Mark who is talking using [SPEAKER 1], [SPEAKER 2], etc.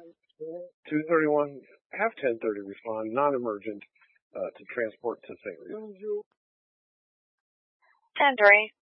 [SPEAKER 1] 231, have 1030 respond, non-emergent, to transport to St. Louis.
[SPEAKER 2] 10-3.